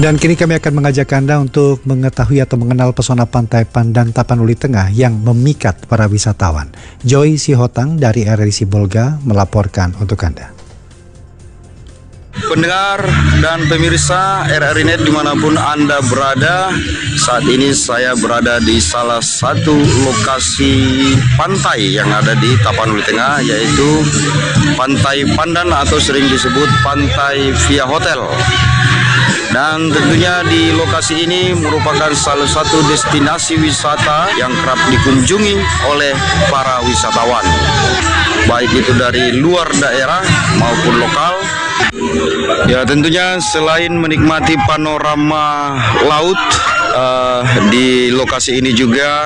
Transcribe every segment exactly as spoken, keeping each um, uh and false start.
Dan kini kami akan mengajak Anda untuk mengetahui atau mengenal pesona Pantai Pandan Tapanuli Tengah yang memikat para wisatawan. Joy Sihotang dari R R I Sibolga melaporkan untuk Anda. Pendengar dan pemirsa R R I Net dimanapun Anda berada, saat ini saya berada di salah satu lokasi pantai yang ada di Tapanuli Tengah, yaitu Pantai Pandan atau sering disebut Pantai Via Hotel. Dan tentunya di lokasi ini merupakan salah satu destinasi wisata yang kerap dikunjungi oleh para wisatawan, baik itu dari luar daerah maupun lokal. Ya, tentunya selain menikmati panorama laut, uh, di lokasi ini juga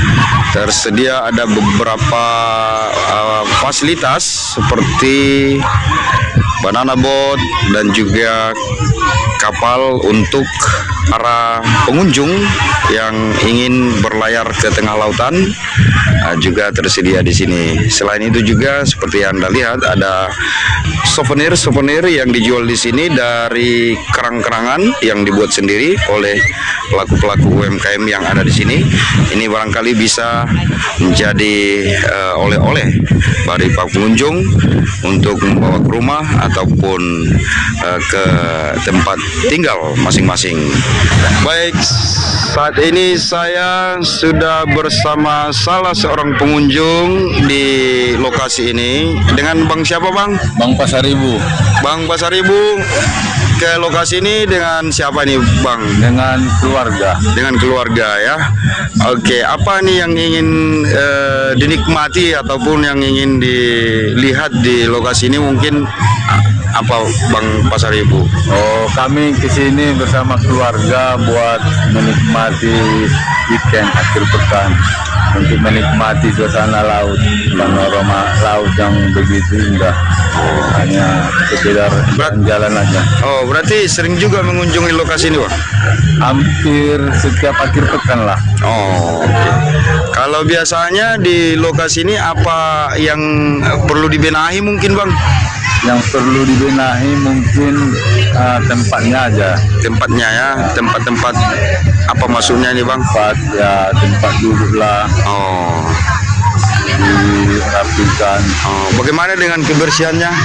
tersedia ada beberapa uh, fasilitas seperti banana boat dan juga kapal untuk para pengunjung yang ingin berlayar ke tengah lautan, uh, juga tersedia di sini. Selain itu juga seperti yang Anda lihat ada souvenir-souvenir yang dijual di sini dari kerang-kerangan yang dibuat sendiri oleh pelaku-pelaku U M K M yang ada di sini. Ini barangkali bisa menjadi uh, oleh-oleh bagi para pengunjung untuk membawa ke rumah ataupun uh, ke tempat tinggal masing-masing. Baik, saat ini saya sudah bersama salah seorang pengunjung di lokasi ini. Dengan Bang siapa, Bang? Bang Pasaribu. Bang Pasaribu ke lokasi ini dengan siapa nih, Bang? Dengan keluarga. Dengan keluarga ya. Oke, apa nih yang ingin uh, dinikmati ataupun yang ingin dilihat di lokasi ini, mungkin apa, Bang Pasaribu? Oh, kami kesini bersama keluarga buat menikmati weekend akhir pekan, untuk menikmati suasana laut, panorama laut yang begitu indah. Hanya sekedar jalan aja. Oh, berarti sering juga mengunjungi lokasi ini, Bang? Hampir setiap akhir pekan lah. Oh, oke. Okay. Kalau biasanya di lokasi ini apa yang perlu dibenahi mungkin, Bang? Yang perlu dibenahi mungkin uh, tempatnya aja. Tempatnya ya, tempat-tempat apa maksudnya nih, Bang? Tempat ya, tempat duduk lah. Oh, Dirapikan. oh, bagaimana dengan kebersihannya?